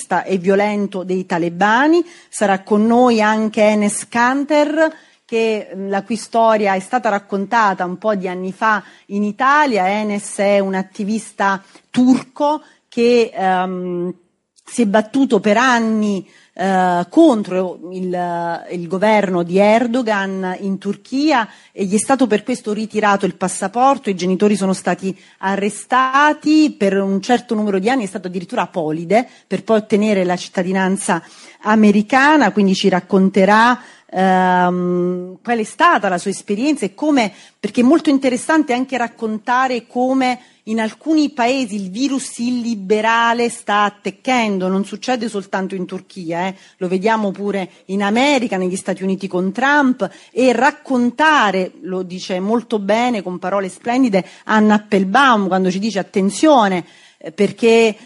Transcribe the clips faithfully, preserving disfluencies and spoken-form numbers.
fascista e violento dei talebani. Sarà con noi anche Enes Kanter, che la cui storia è stata raccontata un po' di anni fa in Italia. Enes è un attivista turco che um, si è battuto per anni Uh, contro il, il governo di Erdogan in Turchia, e gli è stato per questo ritirato il passaporto. I genitori sono stati arrestati per un certo numero di anni, è stato addirittura apolide per poi ottenere la cittadinanza americana. Quindi ci racconterà um, qual è stata la sua esperienza e come, perché è molto interessante anche raccontare come in alcuni paesi il virus illiberale sta attecchendo. Non succede soltanto in Turchia, eh. Lo vediamo pure in America, negli Stati Uniti con Trump, e raccontare, lo dice molto bene con parole splendide Anna Appelbaum quando ci dice attenzione perché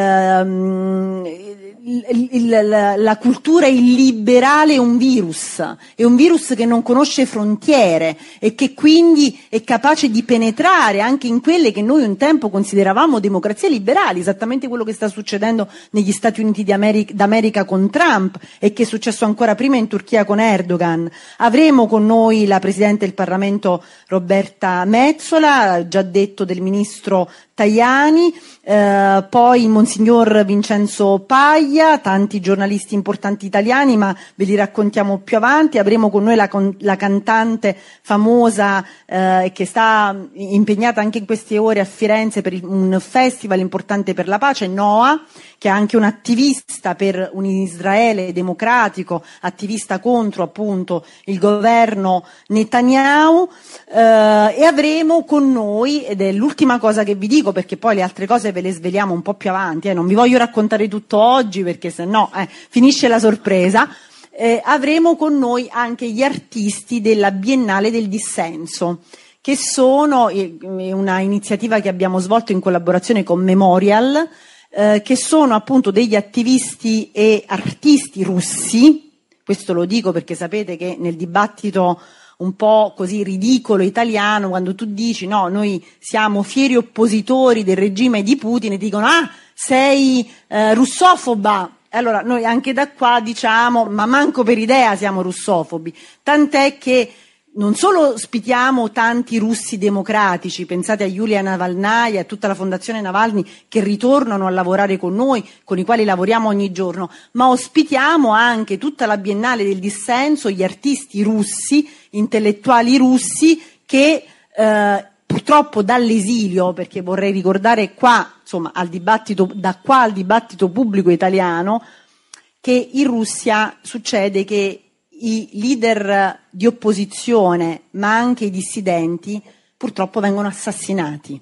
ehm, il, il, la, la cultura illiberale è un virus, è un virus che non conosce frontiere e che quindi è capace di penetrare anche in quelle che noi un tempo consideravamo democrazie liberali, esattamente quello che sta succedendo negli Stati Uniti d'America con Trump e che è successo ancora prima in Turchia con Erdogan. Avremo con noi la Presidente del Parlamento Roberta Metsola, già detto del Ministro Tajani, eh, poi Monsignor Vincenzo Paglia, tanti giornalisti importanti italiani, ma ve li raccontiamo più avanti. Avremo con noi la, la cantante famosa eh, che sta impegnata anche in queste ore a Firenze per un festival importante per la pace, Noa, che è anche un attivista per un Israele democratico, attivista contro appunto il governo Netanyahu, eh, e avremo con noi, ed è l'ultima cosa che vi dico perché poi le altre cose ve le sveliamo un po' più avanti, eh, non vi voglio raccontare tutto oggi perché se no eh, finisce la sorpresa, eh, avremo con noi anche gli artisti della Biennale del Dissenso, che sono eh, una iniziativa che abbiamo svolto in collaborazione con Memorial, eh, che sono appunto degli attivisti e artisti russi. Questo lo dico perché sapete che nel dibattito un po' così ridicolo italiano, quando tu dici no, noi siamo fieri oppositori del regime di Putin, e dicono ah, sei eh, russofoba. Allora noi anche da qua diciamo ma manco per idea siamo russofobi, tant'è che non solo ospitiamo tanti russi democratici, pensate a Yulia Navalnaya e a tutta la fondazione Navalny che ritornano a lavorare con noi, con i quali lavoriamo ogni giorno, ma ospitiamo anche tutta la Biennale del Dissenso, gli artisti russi, intellettuali russi che eh, purtroppo dall'esilio, perché vorrei ricordare qua, insomma, al dibattito, da qua al dibattito pubblico italiano, che in Russia succede che i leader di opposizione, ma anche i dissidenti, purtroppo vengono assassinati.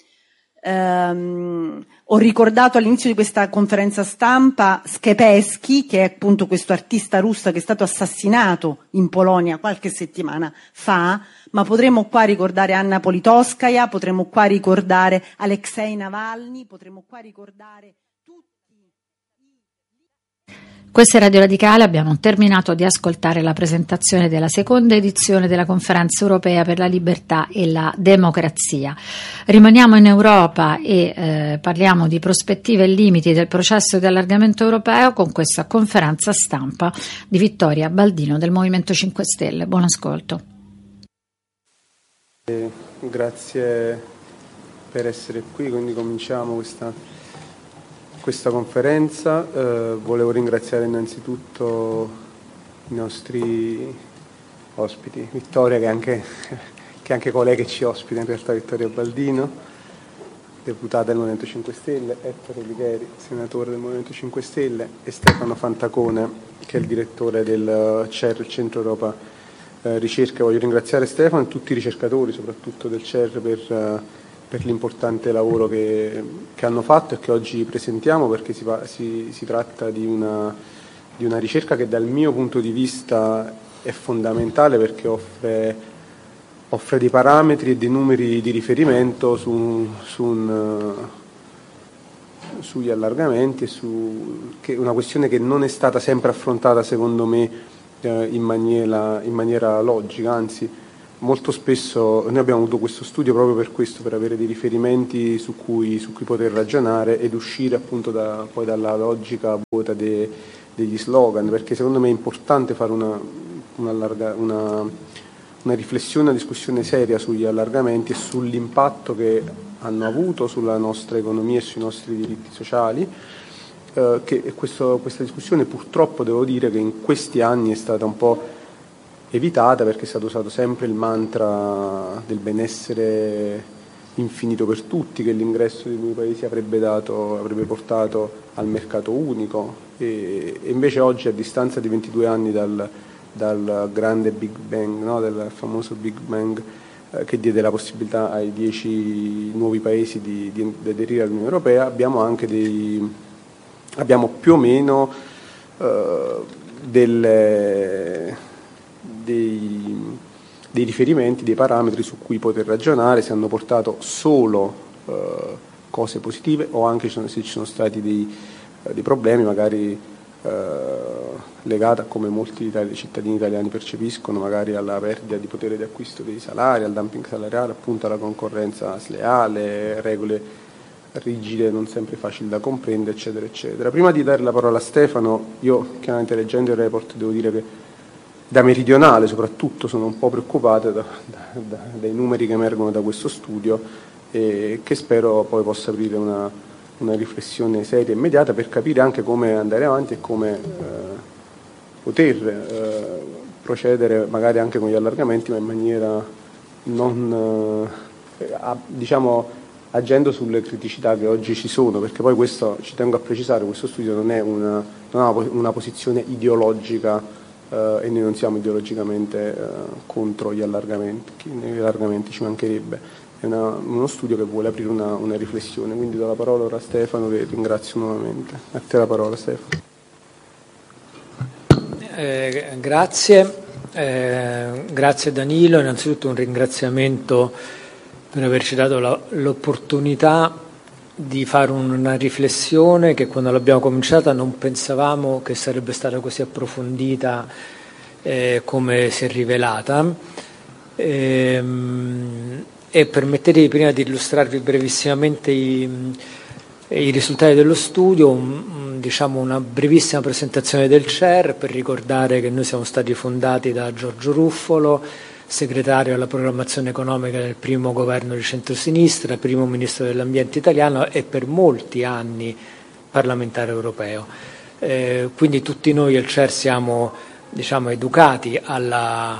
Um, ho ricordato all'inizio di questa conferenza stampa Skepesky, che è appunto questo artista russo che è stato assassinato in Polonia qualche settimana fa, ma potremmo qua ricordare Anna Politkovskaja, potremmo qua ricordare Alexei Navalny, potremmo qua ricordare tutti. Questa è Radio Radicale, abbiamo terminato di ascoltare la presentazione della seconda edizione della Conferenza Europea per la Libertà e la Democrazia. Rimaniamo in Europa e eh, parliamo di prospettive e limiti del processo di allargamento europeo con questa conferenza stampa di Vittoria Baldino del Movimento cinque Stelle. Buon ascolto. Eh, grazie per essere qui, quindi cominciamo questa... questa conferenza. Eh, volevo ringraziare innanzitutto i nostri ospiti, Vittoria che è anche, che è anche colei che ci ospita, in realtà Vittoria Baldino, deputata del Movimento cinque Stelle, Ettore Licheri, senatore del Movimento cinque Stelle, e Stefano Fantacone, che è il direttore del C E R, il Centro Europa eh, Ricerca. Voglio ringraziare Stefano e tutti i ricercatori, soprattutto del C E R, per... Eh, per l'importante lavoro che, che hanno fatto e che oggi presentiamo, perché si, si, si tratta di una, di una ricerca che dal mio punto di vista è fondamentale, perché offre, offre dei parametri e dei numeri di riferimento su, su un, sugli allargamenti, e su che una questione che non è stata sempre affrontata secondo me eh, in, maniera, in maniera logica, anzi molto spesso noi abbiamo avuto questo studio proprio per questo, per avere dei riferimenti su cui, su cui poter ragionare ed uscire appunto da, poi dalla logica vuota de, degli slogan, perché secondo me è importante fare una, una, larga, una, una riflessione, una discussione seria sugli allargamenti e sull'impatto che hanno avuto sulla nostra economia e sui nostri diritti sociali. Eh, che questo, questa discussione purtroppo devo dire che in questi anni è stata un po' evitata, perché è stato usato sempre il mantra del benessere infinito per tutti, che l'ingresso dei nuovi paesi avrebbe, dato, avrebbe portato al mercato unico, e, e invece oggi, a distanza di ventidue anni dal, dal grande Big Bang, no? Del famoso Big Bang, eh, che diede la possibilità ai dieci nuovi paesi di, di, di aderire all'Unione Europea, abbiamo anche dei abbiamo più o meno eh, delle, dei, dei riferimenti, dei parametri su cui poter ragionare, se hanno portato solo eh, cose positive o anche se ci sono stati dei, eh, dei problemi magari eh, legati a come molti itali- cittadini italiani percepiscono, magari alla perdita di potere di acquisto dei salari, al dumping salariale, appunto alla concorrenza sleale, regole rigide, non sempre facili da comprendere, eccetera, eccetera. Prima di dare la parola a Stefano, io chiaramente leggendo il report devo dire che da meridionale soprattutto sono un po' preoccupato da, da, da, dai numeri che emergono da questo studio, e che spero poi possa aprire una, una riflessione seria e immediata per capire anche come andare avanti e come eh, poter eh, procedere magari anche con gli allargamenti, ma in maniera non eh, a, diciamo agendo sulle criticità che oggi ci sono, perché poi questo, ci tengo a precisare, questo studio non è una, non ha una posizione ideologica eh, e noi non siamo ideologicamente eh, contro gli allargamenti, gli allargamenti ci mancherebbe, è una, uno studio che vuole aprire una, una riflessione, quindi do la parola ora a Stefano, che ringrazio nuovamente. A te la parola, Stefano. Eh, grazie, eh, grazie Danilo, innanzitutto un ringraziamento per averci dato la, l'opportunità di fare una riflessione che quando l'abbiamo cominciata non pensavamo che sarebbe stata così approfondita eh, come si è rivelata. E, e permettetevi prima di illustrarvi brevissimamente i, i risultati dello studio, un, diciamo una brevissima presentazione del C E R per ricordare che noi siamo stati fondati da Giorgio Ruffolo, segretario alla programmazione economica del primo governo di centrosinistra, primo ministro dell'ambiente italiano e per molti anni parlamentare europeo. Eh, quindi tutti noi al C E R siamo diciamo, educati alla,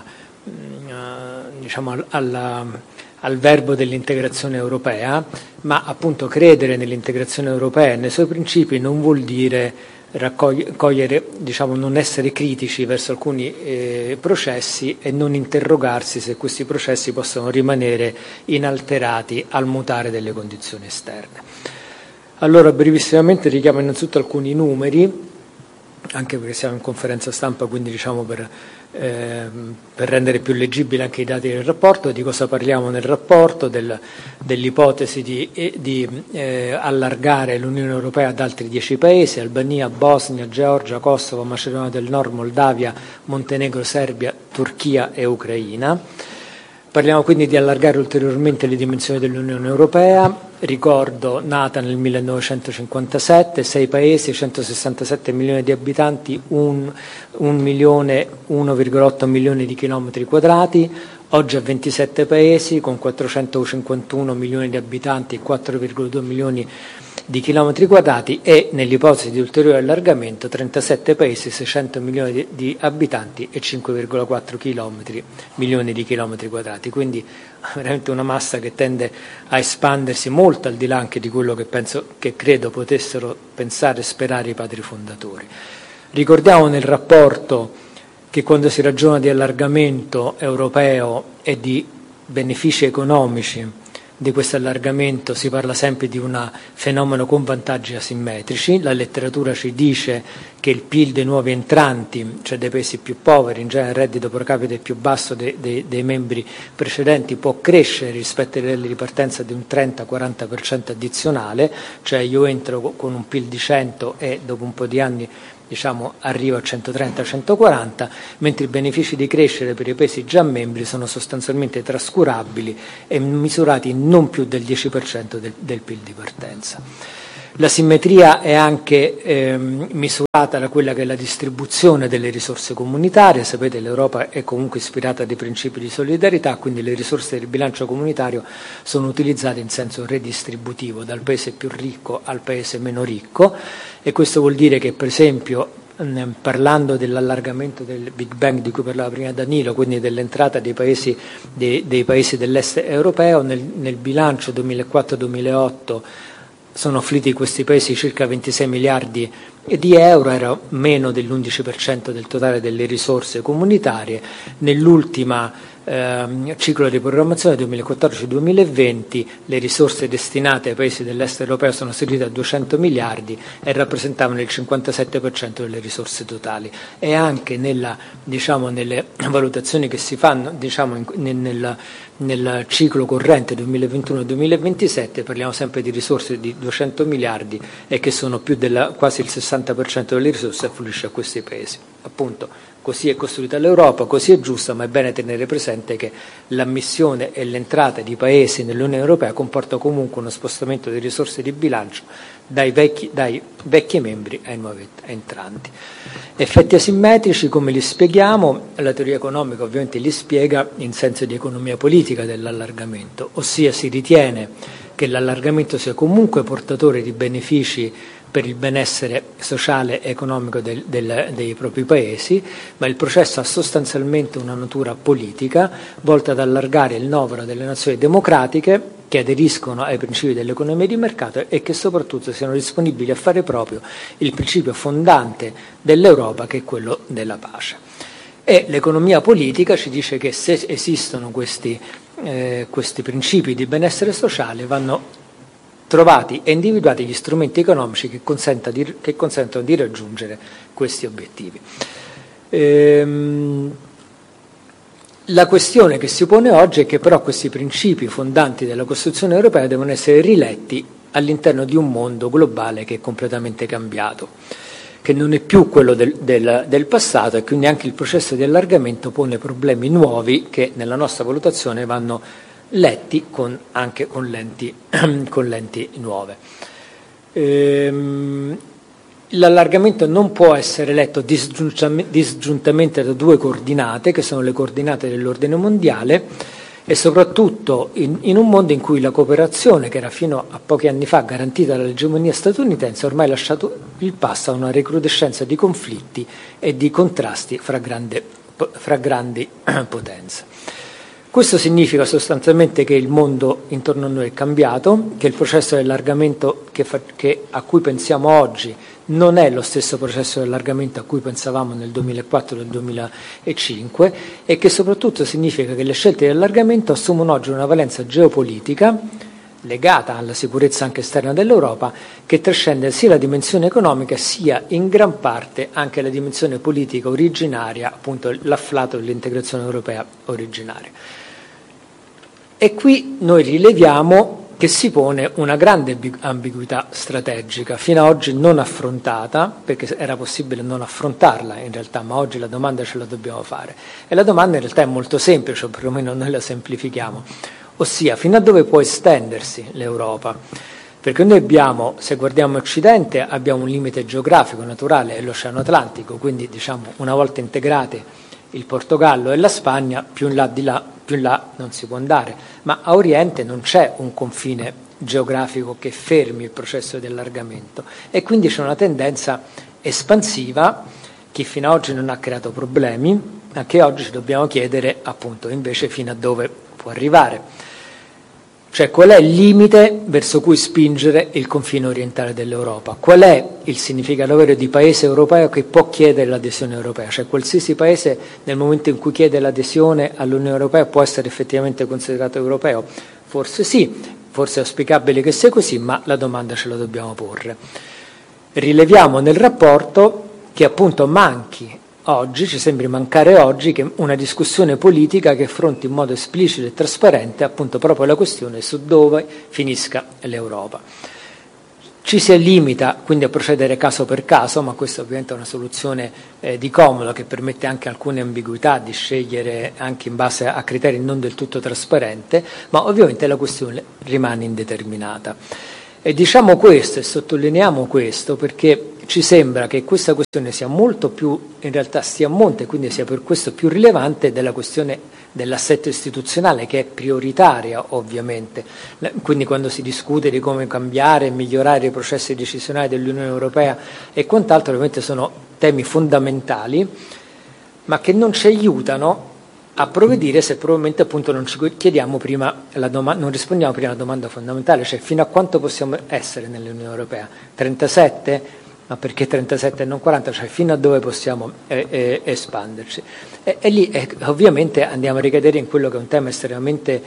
uh, diciamo, alla, al verbo dell'integrazione europea, ma appunto credere nell'integrazione europea e nei suoi principi non vuol dire raccogliere, diciamo, non essere critici verso alcuni eh, processi e non interrogarsi se questi processi possono rimanere inalterati al mutare delle condizioni esterne. Allora, brevissimamente richiamo innanzitutto alcuni numeri, anche perché siamo in conferenza stampa, quindi diciamo per, eh, per rendere più leggibile anche i dati del rapporto. Di cosa parliamo nel rapporto? Del, dell'ipotesi di, di eh, allargare l'Unione Europea ad altri dieci paesi: Albania, Bosnia, Georgia, Kosovo, Macedonia del Nord, Moldavia, Montenegro, Serbia, Turchia e Ucraina. Parliamo quindi di allargare ulteriormente le dimensioni dell'Unione Europea. Ricordo, nata nel millenovecentocinquantasette, sei paesi, centosessantasette milioni di abitanti, un, un milione, uno virgola otto milioni di chilometri quadrati. Oggi ha ventisette paesi con quattrocentocinquantuno milioni di abitanti e quattro virgola due milioni di chilometri quadrati, e nell'ipotesi di ulteriore allargamento trentasette paesi, seicento milioni di, di abitanti e cinque virgola quattro milioni di chilometri quadrati, quindi veramente una massa che tende a espandersi molto al di là anche di quello che penso, che credo potessero pensare e sperare i padri fondatori. Ricordiamo nel rapporto che quando si ragiona di allargamento europeo e di benefici economici di questo allargamento si parla sempre di un fenomeno con vantaggi asimmetrici. La letteratura ci dice che il P I L dei nuovi entranti, cioè dei paesi più poveri, in genere il reddito pro capite più basso dei, dei, dei membri precedenti, può crescere rispetto ai livelli di partenza di un trenta quaranta per cento addizionale, cioè io entro con un P I L di cento e dopo un po' di anni diciamo arrivo a centotrenta centoquaranta, mentre i benefici di crescere per i paesi già membri sono sostanzialmente trascurabili e misurati non più del dieci per cento del, del P I L di partenza. La simmetria è anche ehm, misurata da quella che è la distribuzione delle risorse comunitarie. Sapete, l'Europa è comunque ispirata dai principi di solidarietà, quindi le risorse del bilancio comunitario sono utilizzate in senso redistributivo dal paese più ricco al paese meno ricco, e questo vuol dire che, per esempio, mh, parlando dell'allargamento del Big Bang di cui parlava prima Danilo, quindi dell'entrata dei paesi, dei, dei paesi dell'est europeo, nel, nel bilancio duemilaquattro duemilaotto sono affluiti questi paesi circa ventisei miliardi di euro, era meno dell'undici per cento del totale delle risorse comunitarie. Nell'ultima eh, ciclo di programmazione duemilaquattordici duemilaventi le risorse destinate ai paesi dell'est europeo sono salite a duecento miliardi e rappresentavano il cinquantasette per cento delle risorse totali. E anche nella, diciamo, nelle valutazioni che si fanno, diciamo, in, nel, nel ciclo corrente duemilaventuno duemilaventisette parliamo sempre di risorse di duecento miliardi e che sono più della, quasi il sessanta per cento delle risorse affluisce a questi paesi. Appunto, così è costruita l'Europa, così è giusta, ma è bene tenere presente che l'ammissione e l'entrata di paesi nell'Unione Europea comporta comunque uno spostamento di risorse di bilancio dai vecchi, dai vecchi membri ai nuovi entranti. Effetti asimmetrici, come li spieghiamo? La teoria economica ovviamente li spiega in senso di economia politica dell'allargamento, ossia si ritiene che l'allargamento sia comunque portatore di benefici per il benessere sociale e economico del, del, dei propri paesi, ma il processo ha sostanzialmente una natura politica volta ad allargare il novero delle nazioni democratiche che aderiscono ai principi dell'economia di mercato e che soprattutto siano disponibili a fare proprio il principio fondante dell'Europa, che è quello della pace. E l'economia politica ci dice che se esistono questi, eh, questi principi di benessere sociale vanno trovati e individuati gli strumenti economici che, di, che consentono di raggiungere questi obiettivi. Ehm, la questione che si pone oggi è che però questi principi fondanti della Costituzione europea devono essere riletti all'interno di un mondo globale che è completamente cambiato, che non è più quello del, del, del passato, e quindi anche il processo di allargamento pone problemi nuovi che nella nostra valutazione vanno letti con, anche con lenti, con lenti nuove. Ehm, l'allargamento non può essere letto disgiuntamente da due coordinate, che sono le coordinate dell'ordine mondiale, e soprattutto in, in un mondo in cui la cooperazione, che era fino a pochi anni fa garantita dall'egemonia statunitense, ormai ha lasciato il passo a una recrudescenza di conflitti e di contrasti fra, grande, fra grandi potenze. Questo significa sostanzialmente che il mondo intorno a noi è cambiato, che il processo di allargamento che fa, che, a cui pensiamo oggi non è lo stesso processo di allargamento a cui pensavamo nel duemilaquattro e nel duemilacinque, e che soprattutto significa che le scelte di allargamento assumono oggi una valenza geopolitica legata alla sicurezza anche esterna dell'Europa, che trascende sia la dimensione economica sia in gran parte anche la dimensione politica originaria, appunto l'afflato dell'integrazione europea originaria. E qui noi rileviamo che si pone una grande ambiguità strategica, fino ad oggi non affrontata, perché era possibile non affrontarla in realtà, ma oggi la domanda ce la dobbiamo fare. E la domanda in realtà è molto semplice, o perlomeno noi la semplifichiamo, ossia fino a dove può estendersi l'Europa. Perché noi abbiamo, se guardiamo Occidente, abbiamo un limite geografico naturale, è l'Oceano Atlantico, quindi diciamo una volta integrate il Portogallo e la Spagna, più in là di là, più in là non si può andare, ma a Oriente non c'è un confine geografico che fermi il processo di allargamento, e quindi c'è una tendenza espansiva che fino ad oggi non ha creato problemi, ma che oggi ci dobbiamo chiedere appunto invece fino a dove può arrivare. Cioè, qual è il limite verso cui spingere il confine orientale dell'Europa? Qual è il significato vero di paese europeo che può chiedere l'adesione europea? Cioè, qualsiasi paese nel momento in cui chiede l'adesione all'Unione Europea può essere effettivamente considerato europeo? Forse sì, forse è auspicabile che sia così, ma la domanda ce la dobbiamo porre. Rileviamo nel rapporto che appunto manchi oggi, ci sembri mancare oggi, che una discussione politica che affronti in modo esplicito e trasparente appunto proprio la questione su dove finisca l'Europa. Ci si limita quindi a procedere caso per caso, ma questa ovviamente è una soluzione eh, di comodo che permette anche alcune ambiguità di scegliere anche in base a criteri non del tutto trasparenti, ma ovviamente la questione rimane indeterminata. E diciamo questo e sottolineiamo questo perché ci sembra che questa questione sia molto più, in realtà stia a monte e quindi sia per questo più rilevante della questione dell'assetto istituzionale, che è prioritaria ovviamente. Quindi quando si discute di come cambiare e migliorare i processi decisionali dell'Unione Europea e quant'altro, ovviamente sono temi fondamentali, ma che non ci aiutano a provvedere se probabilmente appunto non ci chiediamo prima la domanda, non rispondiamo prima alla domanda fondamentale, cioè fino a quanto possiamo essere nell'Unione Europea? trentasette? Ma perché trentasette e non quaranta? Cioè fino a dove possiamo eh, eh, espanderci? E, e lì eh, ovviamente andiamo a ricadere in quello che è un tema estremamente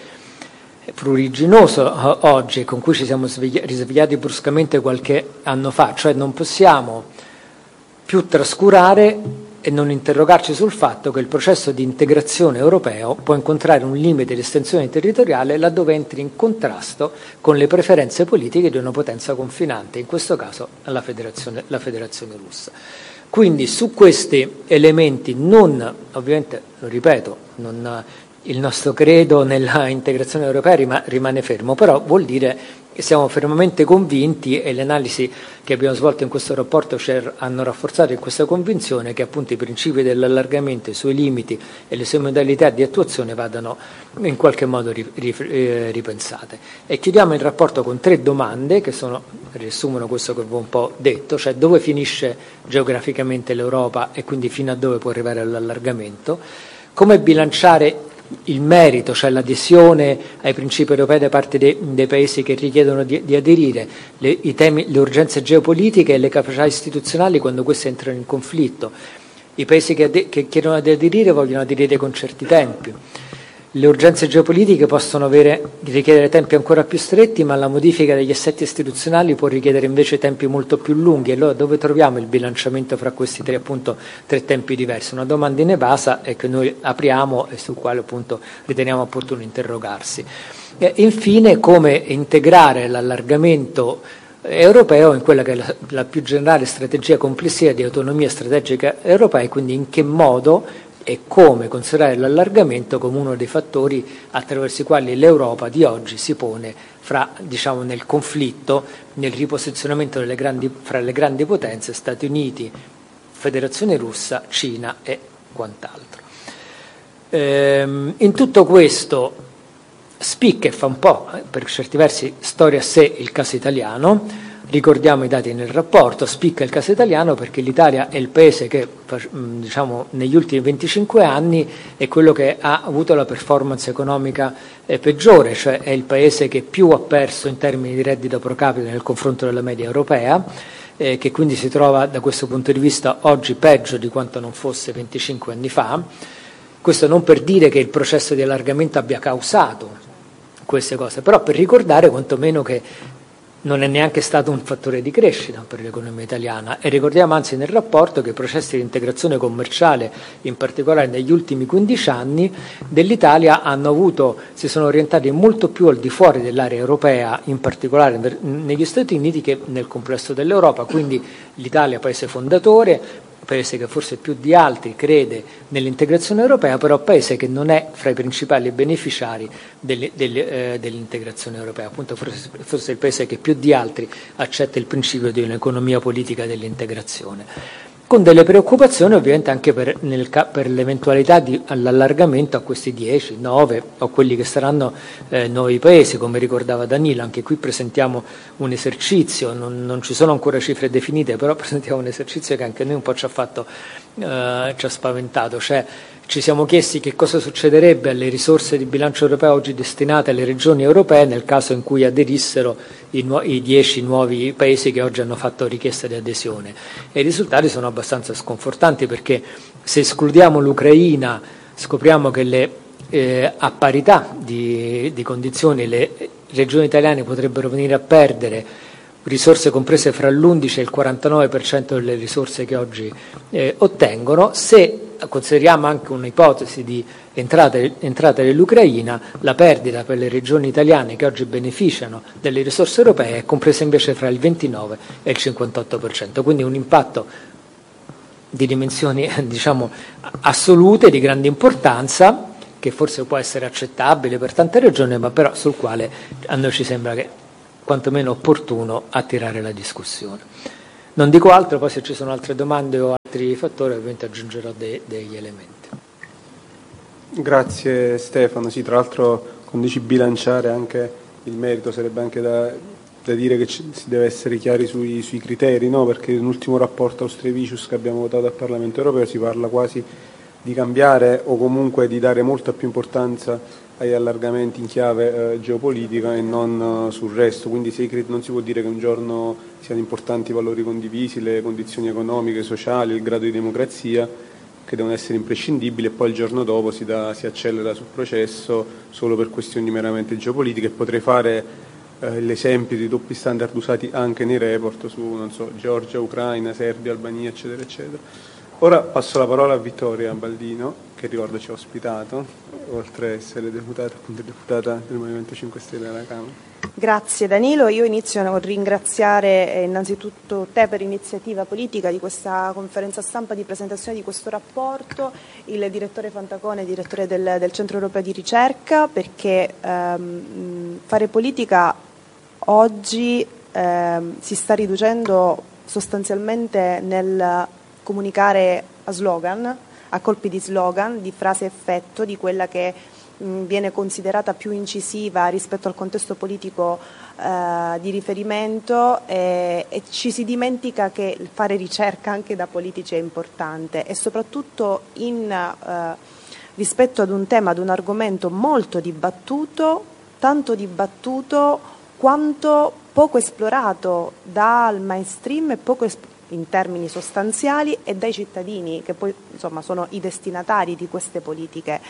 pruriginoso eh, oggi, con cui ci siamo svegli- risvegliati bruscamente qualche anno fa, cioè non possiamo più trascurare e non interrogarci sul fatto che il processo di integrazione europeo può incontrare un limite di estensione territoriale laddove entri in contrasto con le preferenze politiche di una potenza confinante, in questo caso la federazione, la federazione russa. Quindi su questi elementi non, ovviamente, lo ripeto, non, il nostro credo nella integrazione europea rima, rimane fermo, però vuol dire che siamo fermamente convinti, e le analisi che abbiamo svolto in questo rapporto ci hanno rafforzato in questa convinzione, che appunto i principi dell'allargamento, i suoi limiti e le sue modalità di attuazione vadano in qualche modo ripensate. E chiudiamo il rapporto con tre domande che sono, riassumono questo che avevo un po' detto, cioè dove finisce geograficamente l'Europa e quindi fino a dove può arrivare l'allargamento, come bilanciare il merito, cioè l'adesione ai principi europei da parte dei, dei paesi che richiedono di, di aderire, le, i temi, le urgenze geopolitiche e le capacità istituzionali quando queste entrano in conflitto. I paesi che, ade, che chiedono di aderire vogliono aderire con certi tempi. Le urgenze geopolitiche possono avere, richiedere tempi ancora più stretti, ma la modifica degli assetti istituzionali può richiedere invece tempi molto più lunghi. E allora dove troviamo il bilanciamento fra questi tre, appunto, tre tempi diversi? Una domanda inevasa e che noi apriamo e sul quale appunto riteniamo opportuno interrogarsi. E infine, come integrare l'allargamento europeo in quella che è la, la più generale strategia complessiva di autonomia strategica europea, e quindi in che modo e come considerare l'allargamento come uno dei fattori attraverso i quali l'Europa di oggi si pone fra, diciamo, nel conflitto, nel riposizionamento delle grandi, fra le grandi potenze, Stati Uniti, Federazione Russa, Cina e quant'altro. Ehm, in tutto questo spicca e fa un po', eh, per certi versi, storia a sé il caso italiano. Ricordiamo i dati nel rapporto, spicca il caso italiano perché l'Italia è il paese che, diciamo, negli ultimi venticinque anni è quello che ha avuto la performance economica eh, peggiore, cioè è il paese che più ha perso in termini di reddito pro capite nel confronto della media europea, eh, che quindi si trova da questo punto di vista oggi peggio di quanto non fosse venticinque anni fa. Questo non per dire che il processo di allargamento abbia causato queste cose, però per ricordare quantomeno che non è neanche stato un fattore di crescita per l'economia italiana, e ricordiamo anzi nel rapporto che i processi di integrazione commerciale, in particolare negli ultimi quindici anni, dell'Italia hanno avuto, si sono orientati molto più al di fuori dell'area europea, in particolare negli Stati Uniti, che nel complesso dell'Europa. Quindi l'Italia, paese fondatore, paese che forse più di altri crede nell'integrazione europea, però paese che non è fra i principali beneficiari delle, delle, eh, dell'integrazione europea, appunto forse, forse il paese che più di altri accetta il principio di un'economia politica dell'integrazione, con delle preoccupazioni ovviamente anche per, nel, per l'eventualità di all'allargamento a questi dieci, nove o quelli che saranno eh, nuovi paesi, come ricordava Danilo. Anche qui presentiamo un esercizio, non, non ci sono ancora cifre definite, però presentiamo un esercizio che anche noi un po' ci ha fatto, eh, ci ha spaventato, cioè ci siamo chiesti che cosa succederebbe alle risorse di bilancio europeo oggi destinate alle regioni europee nel caso in cui aderissero i, nu- i dieci nuovi paesi che oggi hanno fatto richiesta di adesione, e i risultati sono abbastanza sconfortanti, perché se escludiamo l'Ucraina scopriamo che le eh, a parità di, di condizioni le regioni italiane potrebbero venire a perdere risorse comprese fra l'undici e il quarantanove per cento delle risorse che oggi eh, ottengono. Se consideriamo anche un'ipotesi di entrata, entrata dell'Ucraina, la perdita per le regioni italiane che oggi beneficiano delle risorse europee è compresa invece fra il ventinove e il cinquantotto per cento, quindi un impatto di dimensioni diciamo assolute, di grande importanza, che forse può essere accettabile per tante regioni, ma però sul quale a noi ci sembra che quantomeno opportuno attirare la discussione. Non dico altro, poi se ci sono altre domande o altri fattori ovviamente aggiungerò de- degli elementi. Grazie Stefano, sì, tra l'altro quando dici bilanciare anche il merito sarebbe anche da, da dire che ci, si deve essere chiari sui, sui criteri, no? Perché nell'ultimo rapporto Austrevicius che abbiamo votato al Parlamento europeo si parla quasi di cambiare o comunque di dare molta più importanza agli allargamenti in chiave eh, geopolitica e non uh, sul resto, quindi se non si può dire che un giorno siano importanti i valori condivisi, le condizioni economiche, sociali, il grado di democrazia, che devono essere imprescindibili, e poi il giorno dopo si, dà, si accelera sul processo solo per questioni meramente geopolitiche. Potrei fare eh, l'esempio di doppi standard usati anche nei report su, non so, Georgia, Ucraina, Serbia, Albania, eccetera, eccetera. Ora passo la parola a Vittoria Baldino, che ricordo ci ha ospitato, oltre a essere deputata, appunto deputata del Movimento cinque Stelle alla Camera. Grazie Danilo, io inizio a ringraziare innanzitutto te per l'iniziativa politica di questa conferenza stampa di presentazione di questo rapporto, il direttore Fantacone, direttore del, del Centro Europeo di Ricerca, perché ehm, fare politica oggi ehm, si sta riducendo sostanzialmente nel comunicare a slogan, a colpi di slogan, di frase effetto, di quella che mh, viene considerata più incisiva rispetto al contesto politico eh, di riferimento, e, e ci si dimentica che fare ricerca anche da politici è importante, e soprattutto in, eh, rispetto ad un tema, ad un argomento molto dibattuto, tanto dibattuto quanto poco esplorato dal mainstream e poco esplorato in termini sostanziali e dai cittadini, che poi insomma sono i destinatari di queste politiche.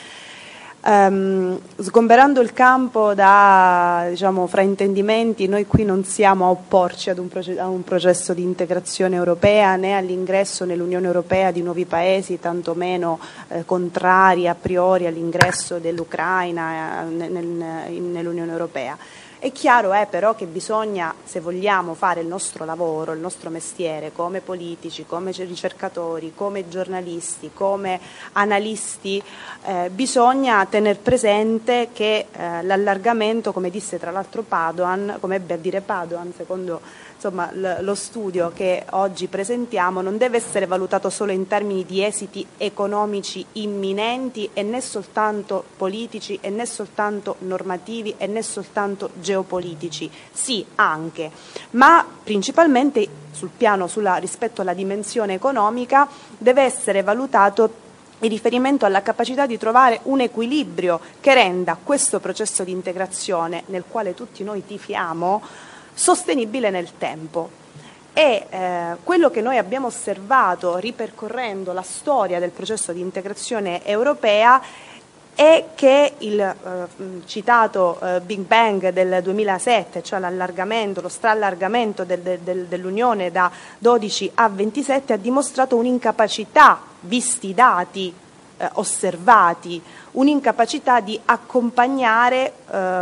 Um, sgomberando il campo da diciamo, fraintendimenti, noi qui non siamo a opporci ad un, proce- a un processo di integrazione europea, né all'ingresso nell'Unione Europea di nuovi paesi, tantomeno eh, contrari a priori all'ingresso dell'Ucraina eh, nel, in, nell'Unione Europea. È chiaro eh, però che bisogna, se vogliamo fare il nostro lavoro, il nostro mestiere come politici, come ricercatori, come giornalisti, come analisti, eh, bisogna tener presente che eh, l'allargamento, come disse tra l'altro Padoan, come ebbe a dire Padoan, secondo insomma, l- lo studio che oggi presentiamo, non deve essere valutato solo in termini di esiti economici imminenti e né soltanto politici e né soltanto normativi e né soltanto geopolitici, sì anche, ma principalmente sul piano sulla, rispetto alla dimensione economica deve essere valutato in riferimento alla capacità di trovare un equilibrio che renda questo processo di integrazione, nel quale tutti noi tifiamo, sostenibile nel tempo. E eh, quello che noi abbiamo osservato ripercorrendo la storia del processo di integrazione europea è che il eh, citato eh, Big Bang del duemilasette, cioè l'allargamento, lo strallargamento del, del, dell'Unione da dodici a ventisette, ha dimostrato un'incapacità, visti i dati eh, osservati, un'incapacità di accompagnare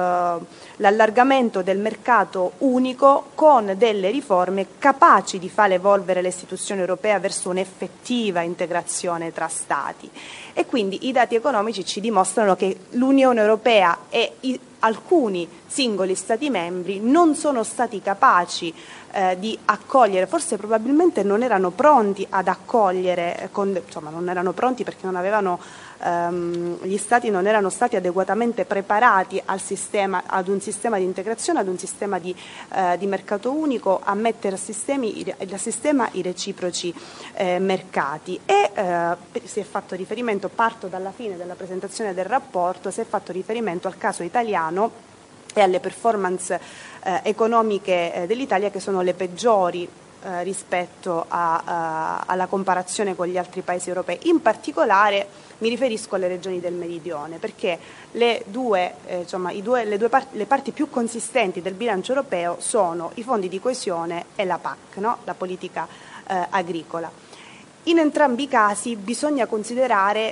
eh, l'allargamento del mercato unico con delle riforme capaci di far evolvere le istituzioni europee verso un'effettiva integrazione tra Stati. E quindi i dati economici ci dimostrano che l'Unione Europea e i, alcuni singoli Stati membri non sono stati capaci eh, di accogliere, forse probabilmente non erano pronti ad accogliere, con, insomma non erano pronti perché non avevano Um, gli Stati non erano stati adeguatamente preparati al sistema, ad un sistema di integrazione, ad un sistema di, uh, di mercato unico, a mettere a, sistemi, a sistema i reciproci eh, mercati. E uh, si è fatto riferimento, parto dalla fine della presentazione del rapporto, si è fatto riferimento al caso italiano e alle performance eh, economiche eh, dell'Italia, che sono le peggiori eh, rispetto a, a, alla comparazione con gli altri paesi europei. In particolare mi riferisco alle regioni del meridione, perché le due, eh, insomma, i due, le, due parti, le parti più consistenti del bilancio europeo sono i fondi di coesione e la P A C, no? La politica eh, agricola. In entrambi i casi bisogna considerare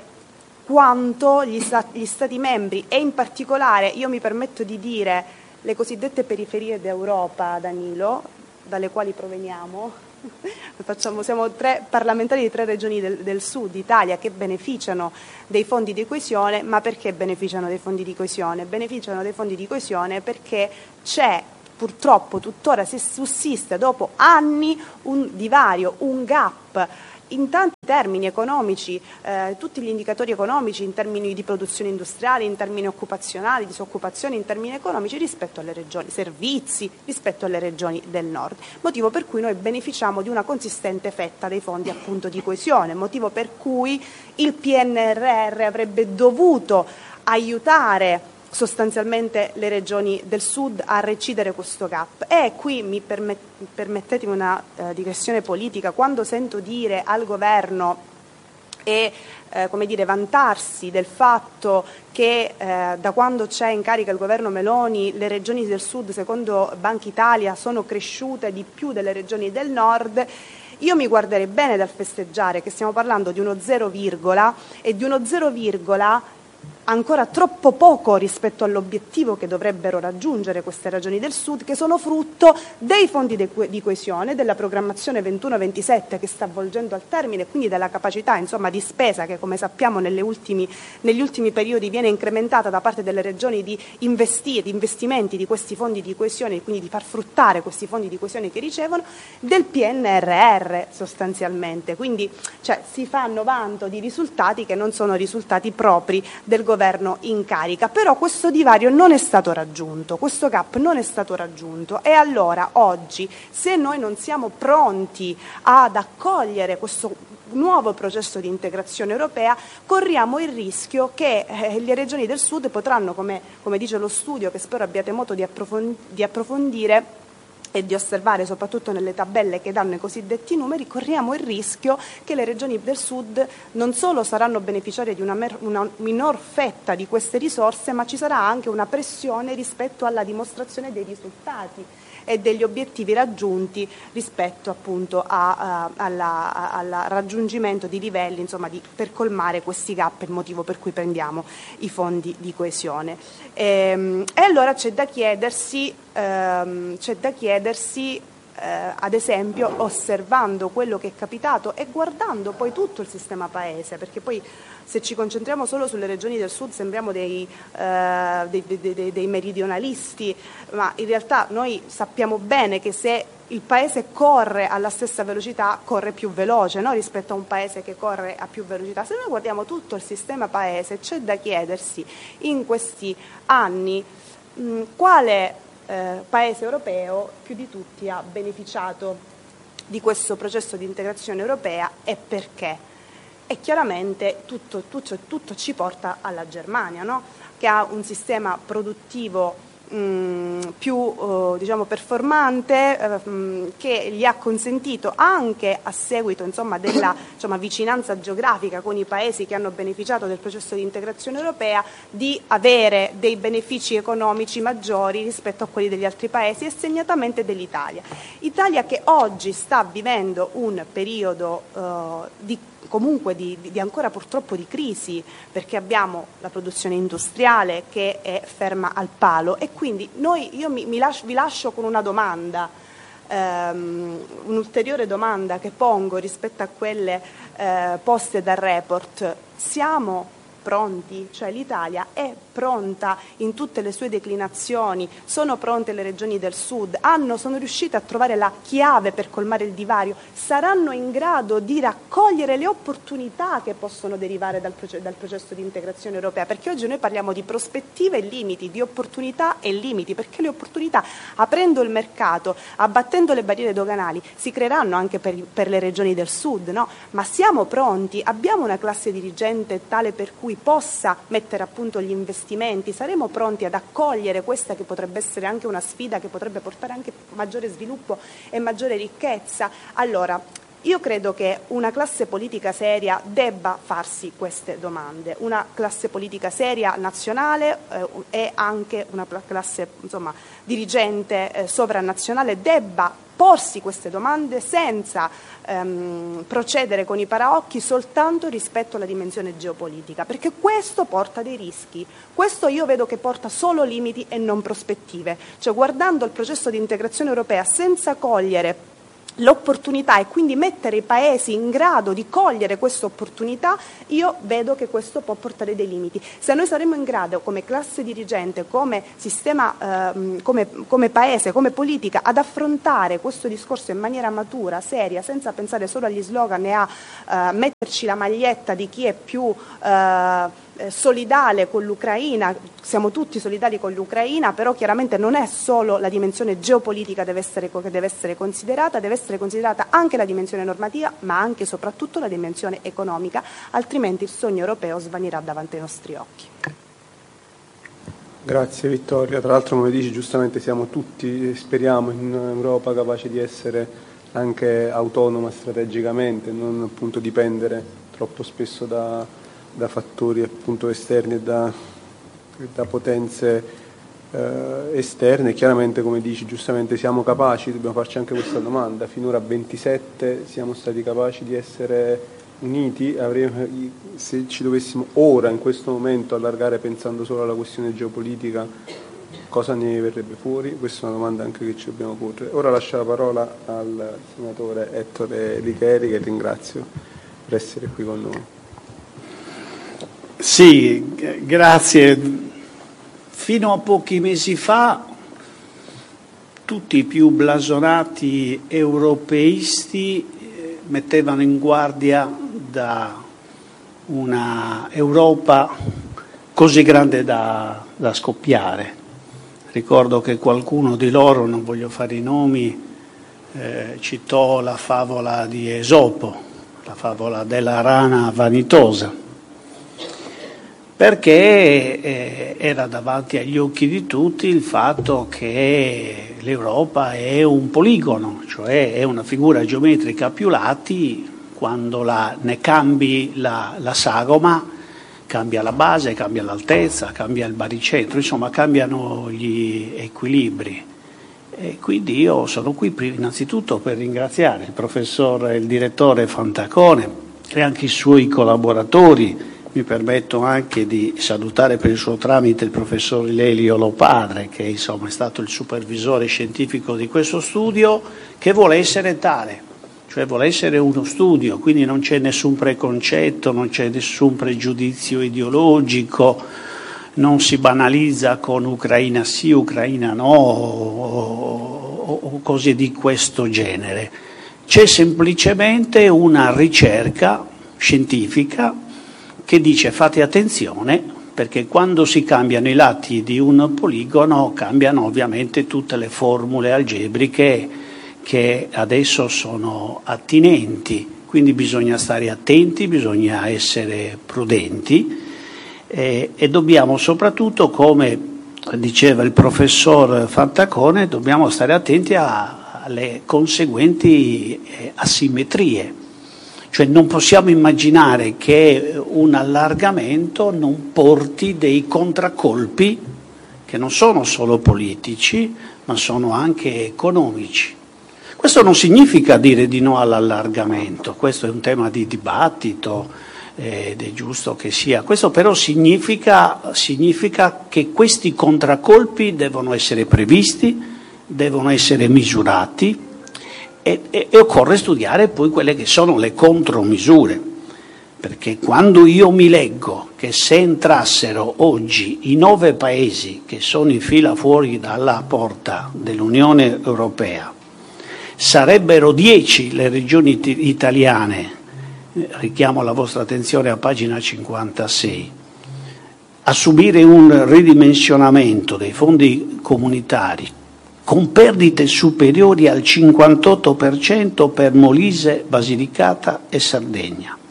quanto gli, sta, gli Stati membri, e in particolare, io mi permetto di dire, le cosiddette periferie d'Europa, Danilo, dalle quali proveniamo, facciamo, siamo tre parlamentari di tre regioni del, del sud Italia che beneficiano dei fondi di coesione. Ma perché beneficiano dei fondi di coesione? Beneficiano dei fondi di coesione perché c'è, purtroppo tuttora si sussiste dopo anni, un divario, un gap in tanti termini economici, eh, tutti gli indicatori economici in termini di produzione industriale, in termini occupazionali, disoccupazione, in termini economici rispetto alle regioni, servizi rispetto alle regioni del nord, motivo per cui noi beneficiamo di una consistente fetta dei fondi appunto di coesione, motivo per cui il P N R R avrebbe dovuto aiutare sostanzialmente le regioni del sud a recidere questo gap. E qui mi permet- permettetemi una eh, digressione politica: quando sento dire al governo e eh, come dire, vantarsi del fatto che eh, da quando c'è in carica il governo Meloni le regioni del sud, secondo Banca Italia, sono cresciute di più delle regioni del nord, io mi guarderei bene dal festeggiare che stiamo parlando di uno zero virgola e di uno zero virgola ancora troppo poco rispetto all'obiettivo che dovrebbero raggiungere queste regioni del sud, che sono frutto dei fondi di coesione, della programmazione ventuno ventisette che sta volgendo al termine, quindi della capacità insomma di spesa che, come sappiamo, nelle ultimi, negli ultimi periodi viene incrementata da parte delle regioni di investire, di investimenti di questi fondi di coesione, quindi di far fruttare questi fondi di coesione che ricevono, del P N R R sostanzialmente. Quindi cioè, si fanno vanto di risultati che non sono risultati propri del governo governo in carica, però questo divario non è stato raggiunto, questo gap non è stato raggiunto, e allora oggi, se noi non siamo pronti ad accogliere questo nuovo processo di integrazione europea, corriamo il rischio che eh, le regioni del sud potranno, come, come dice lo studio che spero abbiate modo di, approfondi- di approfondire e di osservare soprattutto nelle tabelle che danno i cosiddetti numeri, corriamo il rischio che le regioni del sud non solo saranno beneficiarie di una, mer- una minor fetta di queste risorse, ma ci sarà anche una pressione rispetto alla dimostrazione dei risultati e degli obiettivi raggiunti rispetto appunto a, a, alla, a, al raggiungimento di livelli, insomma, di, per colmare questi gap, il motivo per cui prendiamo i fondi di coesione. E, e allora c'è da chiedersi, ehm, c'è da chiedersi eh, ad esempio, osservando quello che è capitato e guardando poi tutto il sistema paese, perché poi se ci concentriamo solo sulle regioni del sud sembriamo dei, eh, dei, dei, dei, dei meridionalisti, ma in realtà noi sappiamo bene che se il paese corre alla stessa velocità, corre più veloce, no? Rispetto a un paese che corre a più velocità. Se noi guardiamo tutto il sistema paese, c'è da chiedersi in questi anni mh, quale eh, paese europeo più di tutti ha beneficiato di questo processo di integrazione europea e perché. E chiaramente tutto, tutto, tutto ci porta alla Germania, no? Che ha un sistema produttivo mh, più uh, diciamo performante, uh, mh, che gli ha consentito, anche a seguito insomma, della insomma, vicinanza geografica con i paesi che hanno beneficiato del processo di integrazione europea, di avere dei benefici economici maggiori rispetto a quelli degli altri paesi e segnatamente dell'Italia. Italia che oggi sta vivendo un periodo uh, di comunque di, di ancora purtroppo di crisi, perché abbiamo la produzione industriale che è ferma al palo, e quindi noi, io mi, mi lascio, vi lascio con una domanda, um, un'ulteriore domanda che pongo rispetto a quelle uh, poste dal report: siamo pronti? Cioè l'Italia è pronta in tutte le sue declinazioni? Sono pronte le regioni del sud? Hanno, sono riuscite a trovare la chiave per colmare il divario? Saranno in grado di raccogliere le opportunità che possono derivare dal, proce- dal processo di integrazione europea? Perché oggi noi parliamo di prospettive e limiti, di opportunità e limiti, perché le opportunità, aprendo il mercato, abbattendo le barriere doganali, si creeranno anche per, per le regioni del sud, no? Ma siamo pronti? Abbiamo una classe dirigente tale per cui cui possa mettere a punto gli investimenti, saremo pronti ad accogliere questa che potrebbe essere anche una sfida che potrebbe portare anche maggiore sviluppo e maggiore ricchezza? Allora, io credo che una classe politica seria debba farsi queste domande, una classe politica seria nazionale eh, e anche una classe, insomma, dirigente eh, sovranazionale debba porsi queste domande senza ehm, procedere con i paraocchi soltanto rispetto alla dimensione geopolitica, perché questo porta dei rischi, questo io vedo che porta solo limiti e non prospettive, cioè guardando il processo di integrazione europea senza cogliere l'opportunità e quindi mettere i paesi in grado di cogliere questa opportunità, io vedo che questo può portare dei limiti. Se noi saremo in grado come classe dirigente, come sistema, ehm, come, come paese, come politica ad affrontare questo discorso in maniera matura, seria, senza pensare solo agli slogan e a eh, metterci la maglietta di chi è più eh, solidale con l'Ucraina, siamo tutti solidali con l'Ucraina, però chiaramente non è solo la dimensione geopolitica deve essere, che deve essere considerata, deve essere considerata anche la dimensione normativa, ma anche e soprattutto la dimensione economica, altrimenti il sogno europeo svanirà davanti ai nostri occhi. Grazie Vittoria, tra l'altro come dici giustamente siamo tutti, speriamo, in un'Europa capace di essere anche autonoma strategicamente, non appunto dipendere troppo spesso da da fattori appunto esterni e da, da potenze eh, esterne. Chiaramente, come dici giustamente, siamo capaci, dobbiamo farci anche questa domanda, finora ventisette siamo stati capaci di essere uniti, avremo, se ci dovessimo ora in questo momento allargare pensando solo alla questione geopolitica, cosa ne verrebbe fuori? Questa è una domanda anche che ci dobbiamo porre. Ora lascio la parola al senatore Ettore Licheri, che ringrazio per essere qui con noi. Sì, grazie. Fino a pochi mesi fa tutti i più blasonati europeisti mettevano in guardia da una Europa così grande da, da scoppiare. Ricordo che qualcuno di loro, non voglio fare i nomi, eh, citò la favola di Esopo, la favola della rana vanitosa, perché eh, era davanti agli occhi di tutti il fatto che l'Europa è un poligono, cioè è una figura geometrica a più lati, quando la, ne cambi la, la sagoma, cambia la base, cambia l'altezza, cambia il baricentro, insomma cambiano gli equilibri. E quindi io sono qui innanzitutto per ringraziare il professor e il direttore Fantacone e anche i suoi collaboratori. Mi permetto anche di salutare per il suo tramite il professor Lelio Lopadre, che insomma è stato il supervisore scientifico di questo studio, che vuole essere tale, cioè vuole essere uno studio, quindi non c'è nessun preconcetto, non c'è nessun pregiudizio ideologico, non si banalizza con Ucraina sì, Ucraina no, o, o cose di questo genere. C'è semplicemente una ricerca scientifica che dice fate attenzione, perché quando si cambiano i lati di un poligono cambiano ovviamente tutte le formule algebriche che adesso sono attinenti, quindi bisogna stare attenti, bisogna essere prudenti eh, e dobbiamo soprattutto, come diceva il professor Fantacone, dobbiamo stare attenti a, alle conseguenti eh, asimmetrie. Cioè non possiamo immaginare che un allargamento non porti dei contraccolpi che non sono solo politici, ma sono anche economici. Questo non significa dire di no all'allargamento, questo è un tema di dibattito ed è giusto che sia. Questo però significa, significa che questi contraccolpi devono essere previsti, devono essere misurati, E, e, e occorre studiare poi quelle che sono le contromisure, perché quando io mi leggo che se entrassero oggi i nove paesi che sono in fila fuori dalla porta dell'Unione Europea, sarebbero dieci le regioni it- italiane, richiamo la vostra attenzione a pagina cinquantasei, a subire un ridimensionamento dei fondi comunitari con perdite superiori al cinquantotto per cento per Molise, Basilicata e Sardegna.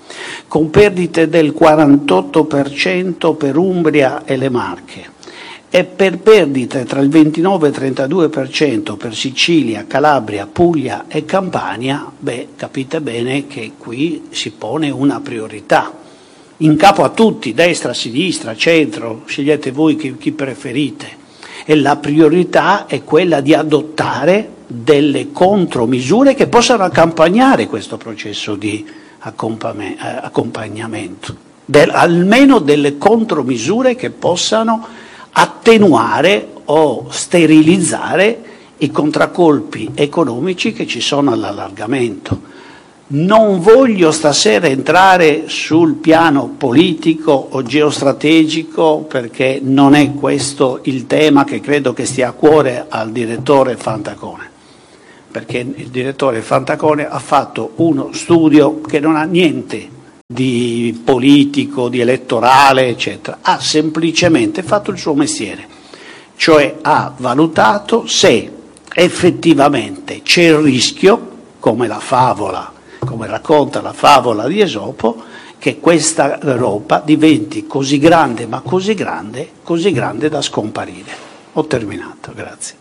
con perdite del quarantotto per cento per Umbria e le Marche, e per perdite tra il ventinove e il trentadue per cento per Sicilia, Calabria, Puglia e Campania, beh, capite bene che qui si pone una priorità in capo a tutti, destra, sinistra, centro, scegliete voi chi, chi preferite, e la priorità è quella di adottare delle contromisure che possano accompagnare questo processo di accompagnamento, del, almeno delle contromisure che possano attenuare o sterilizzare i contraccolpi economici che ci sono all'allargamento. Non voglio stasera entrare sul piano politico o geostrategico, perché non è questo il tema che credo che stia a cuore al direttore Fantacone, perché il direttore Fantacone ha fatto uno studio che non ha niente di politico, di elettorale, eccetera, ha semplicemente fatto il suo mestiere, cioè ha valutato se effettivamente c'è il rischio, come la favola, come racconta la favola di Esopo, che questa Europa diventi così grande, ma così grande, così grande da scomparire. Ho terminato, grazie.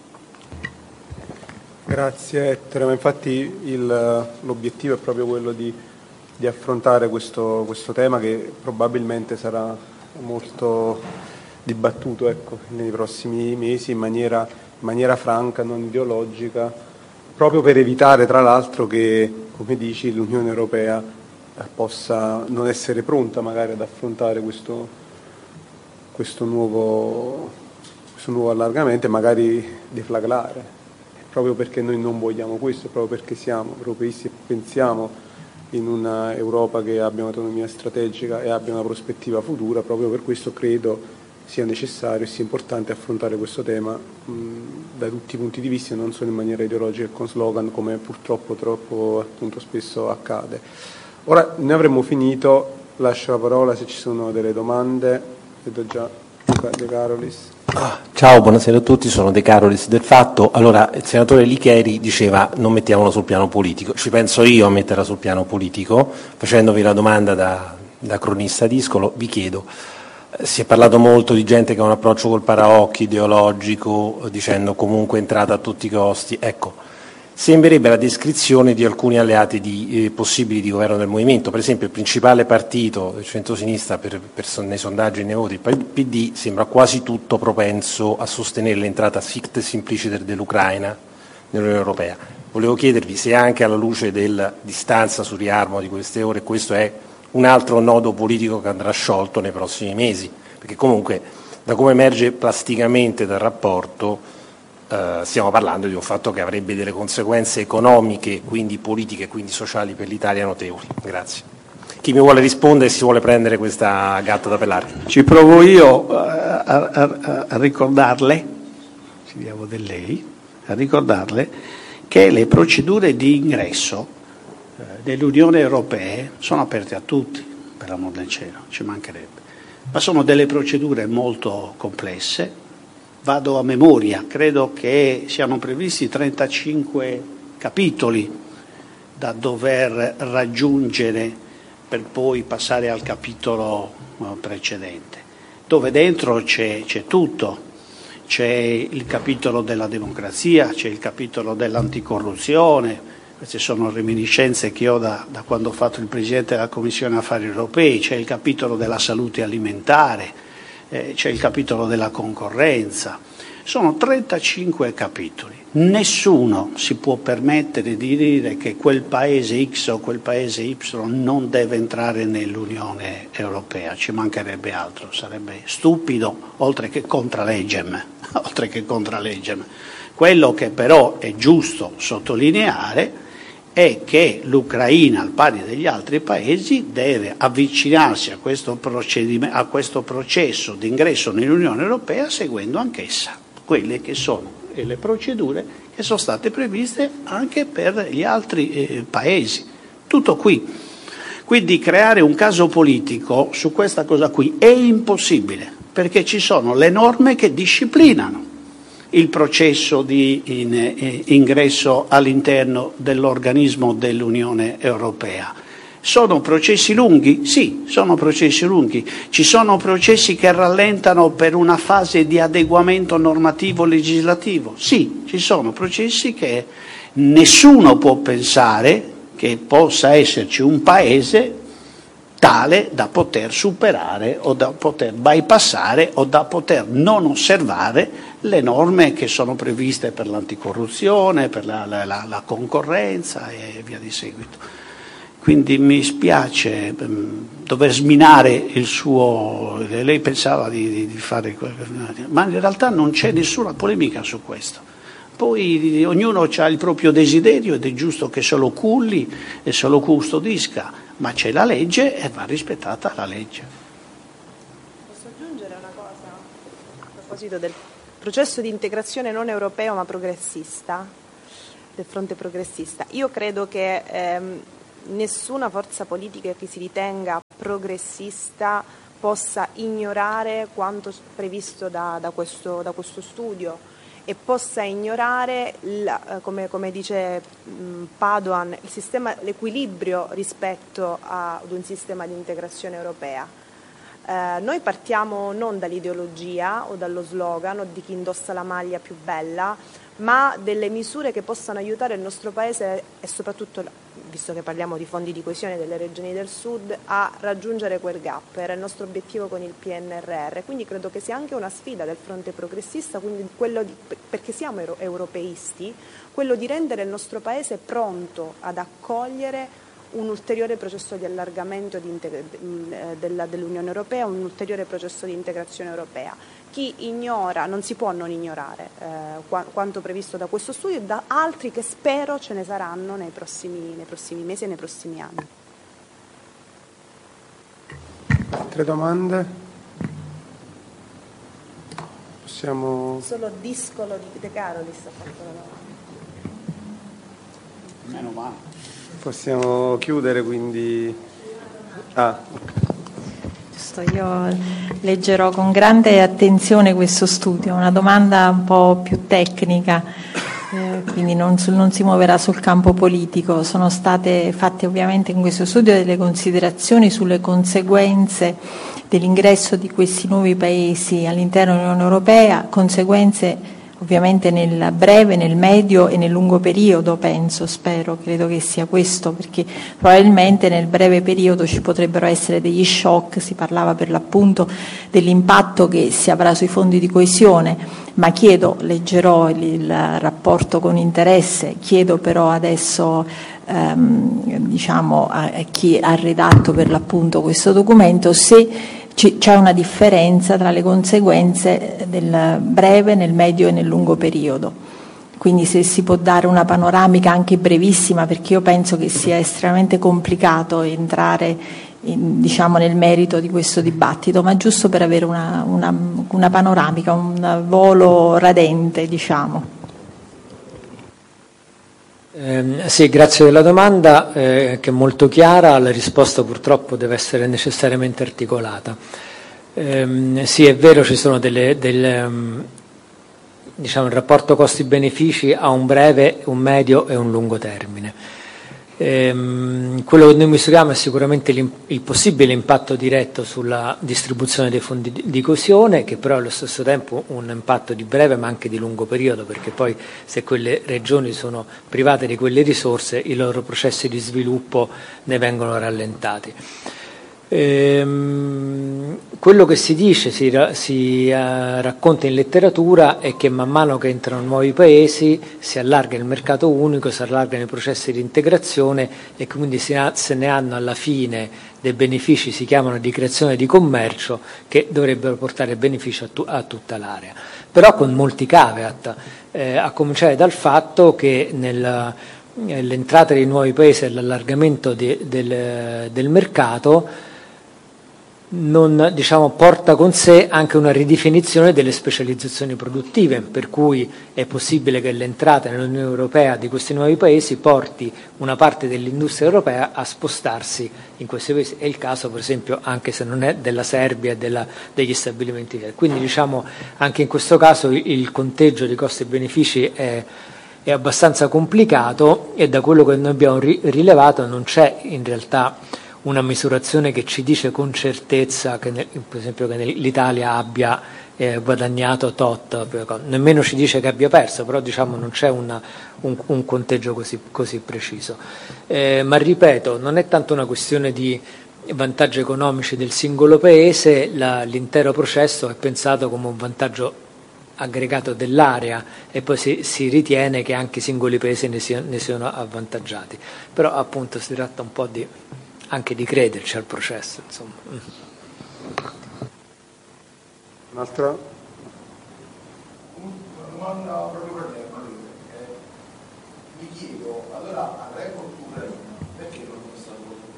Grazie Ettore, ma infatti il, l'obiettivo è proprio quello di, di affrontare questo, questo tema, che probabilmente sarà molto dibattuto, ecco, nei prossimi mesi in maniera, in maniera franca, non ideologica, proprio per evitare tra l'altro che, come dici, l'Unione Europea possa non essere pronta magari ad affrontare questo, questo, nuovo, questo nuovo allargamento e magari deflagrare. Proprio perché noi non vogliamo questo, proprio perché siamo europeisti e pensiamo in una Europa che abbia un'autonomia strategica e abbia una prospettiva futura, proprio per questo credo sia necessario e sia importante affrontare questo tema mh, da tutti i punti di vista e non solo in maniera ideologica e con slogan, come purtroppo troppo appunto spesso accade. Ora ne avremmo finito, lascio la parola se ci sono delle domande. Vedo già De Carolis. Ciao, buonasera a tutti, sono De Carolis del Fatto. Allora, il senatore Licheri diceva non mettiamolo sul piano politico, ci penso io a metterla sul piano politico, facendovi la domanda da, da cronista discolo. Vi chiedo, si è parlato molto di gente che ha un approccio col paraocchi ideologico, dicendo comunque entrata a tutti i costi, ecco, sembrerebbe la descrizione di alcuni alleati di, eh, possibili di governo del movimento. Per esempio il principale partito del centro-sinistra per, per, nei sondaggi e nei voti, il P D, sembra quasi tutto propenso a sostenere l'entrata sic simpliciter dell'Ucraina nell'Unione Europea. Volevo chiedervi se anche alla luce della distanza sul riarmo di queste ore questo è un altro nodo politico che andrà sciolto nei prossimi mesi, perché comunque da come emerge plasticamente dal rapporto Uh, stiamo parlando di un fatto che avrebbe delle conseguenze economiche, quindi politiche, quindi sociali per l'Italia notevoli. Grazie. Chi mi vuole rispondere si vuole prendere questa gatta da pelare? Ci provo io a, a, a ricordarle, ci diamo del lei, a ricordarle che le procedure di ingresso eh, dell'Unione Europea sono aperte a tutti, per l'amor del cielo, ci mancherebbe, ma sono delle procedure molto complesse. Vado a memoria, credo che siano previsti trentacinque capitoli da dover raggiungere per poi passare al capitolo precedente, dove dentro c'è, c'è tutto, c'è il capitolo della democrazia, c'è il capitolo dell'anticorruzione, queste sono reminiscenze che ho da, da quando ho fatto il Presidente della Commissione Affari Europei, c'è il capitolo della salute alimentare, c'è il capitolo della concorrenza, sono trentacinque capitoli. Nessuno si può permettere di dire che quel paese X o quel paese Y non deve entrare nell'Unione Europea, ci mancherebbe altro, sarebbe stupido oltre che contraleggem, oltre che contraleggem. Quello che però è giusto sottolineare è che l'Ucraina, al pari degli altri paesi, deve avvicinarsi a questo, procedimento, a questo processo di ingresso nell'Unione Europea seguendo anch'essa quelle che sono le procedure che sono state previste anche per gli altri eh, paesi. Tutto qui. Quindi creare un caso politico su questa cosa qui è impossibile, perché ci sono le norme che disciplinano il processo di in, eh, ingresso all'interno dell'organismo dell'Unione Europea. Sono processi lunghi? Sì, sono processi lunghi. Ci sono processi che rallentano per una fase di adeguamento normativo legislativo? Sì, ci sono processi che nessuno può pensare che possa esserci un paese tale da poter superare o da poter bypassare o da poter non osservare le norme che sono previste per l'anticorruzione, per la, la, la concorrenza e via di seguito. Quindi mi spiace mh, dover sminare il suo... Lei pensava di, di, di fare... Ma in realtà non c'è nessuna polemica su questo. Poi ognuno ha il proprio desiderio ed è giusto che se lo culli e se lo custodisca, ma c'è la legge e va rispettata la legge. Posso aggiungere una cosa a proposito del processo di integrazione non europeo ma progressista, del fronte progressista? Io credo che... Ehm, nessuna forza politica che si ritenga progressista possa ignorare quanto previsto da, da, questo, da questo studio e possa ignorare, la, come, come dice mh, Padoan, il sistema, l'equilibrio rispetto a, ad un sistema di integrazione europea. Eh, noi partiamo non dall'ideologia o dallo slogan o di chi indossa la maglia più bella, ma delle misure che possano aiutare il nostro Paese e soprattutto, visto che parliamo di fondi di coesione delle regioni del Sud, a raggiungere quel gap. Era il nostro obiettivo con il P N R R, quindi credo che sia anche una sfida del fronte progressista, quindi quello di, perché siamo euro, europeisti, quello di rendere il nostro Paese pronto ad accogliere un ulteriore processo di allargamento di della, dell'Unione Europea, un ulteriore processo di integrazione europea. Chi ignora, non si può non ignorare eh, qua, quanto previsto da questo studio e da altri che spero ce ne saranno nei prossimi, nei prossimi mesi e nei prossimi anni. Altre domande? Possiamo... Solo Discolo di De Carolis ha fatto la domanda. Meno male. Possiamo chiudere, quindi... Ah. Giusto, io leggerò con grande attenzione questo studio, una domanda un po' più tecnica, eh, quindi non, non si muoverà sul campo politico. Sono state fatte ovviamente in questo studio delle considerazioni sulle conseguenze dell'ingresso di questi nuovi paesi all'interno dell'Unione Europea, conseguenze ovviamente nel breve, nel medio e nel lungo periodo, penso, spero, credo che sia questo, perché probabilmente nel breve periodo ci potrebbero essere degli shock, si parlava per l'appunto dell'impatto che si avrà sui fondi di coesione, ma chiedo, leggerò il, il rapporto con interesse, chiedo però adesso ehm, diciamo a, a chi ha redatto per l'appunto questo documento se c'è una differenza tra le conseguenze del breve, nel medio e nel lungo periodo. Quindi se si può dare una panoramica anche brevissima, perché io penso che sia estremamente complicato entrare in, diciamo, nel merito di questo dibattito, ma giusto per avere una, una, una panoramica, un volo radente, diciamo. Eh, sì, grazie della domanda eh, che è molto chiara, la risposta purtroppo deve essere necessariamente articolata. Eh, sì, è vero, ci sono delle, delle um, diciamo, il rapporto costi-benefici ha un breve, un medio e un lungo termine. Ehm, quello che noi misuriamo è sicuramente il possibile impatto diretto sulla distribuzione dei fondi di, di coesione, che però è allo stesso tempo un impatto di breve ma anche di lungo periodo, perché poi se quelle regioni sono private di quelle risorse i loro processi di sviluppo ne vengono rallentati. Ehm, quello che si dice, si, si uh, racconta in letteratura è che man mano che entrano nuovi paesi si allarga il mercato unico, si allargano i processi di integrazione e quindi si ha, se ne hanno alla fine dei benefici, si chiamano di creazione di commercio, che dovrebbero portare beneficio a, tu, a tutta l'area. Però con molti caveat, eh, a cominciare dal fatto che nel, nell'entrata dei nuovi paesi e l'allargamento di, del, del mercato non, diciamo, porta con sé anche una ridefinizione delle specializzazioni produttive, per cui è possibile che l'entrata nell'Unione Europea di questi nuovi paesi porti una parte dell'industria europea a spostarsi in questi paesi. È il caso, per esempio, anche se non è della Serbia e della, degli stabilimenti. Quindi, diciamo, anche in questo caso il, il conteggio di costi e benefici è è abbastanza complicato e da quello che noi abbiamo ri- rilevato non c'è in realtà una misurazione che ci dice con certezza che nel, per esempio che l'Italia abbia eh, guadagnato tot, nemmeno ci dice che abbia perso, però diciamo non c'è una, un, un conteggio così, così preciso. Eh, ma ripeto, non è tanto una questione di vantaggi economici del singolo paese, la, l'intero processo è pensato come un vantaggio aggregato dell'area e poi si, si ritiene che anche i singoli paesi ne, sia, ne siano avvantaggiati, però appunto si tratta un po' di anche di crederci al processo, insomma. Un'altra? Una domanda proprio per lei, mi chiedo, allora al report ucraino perché non è stato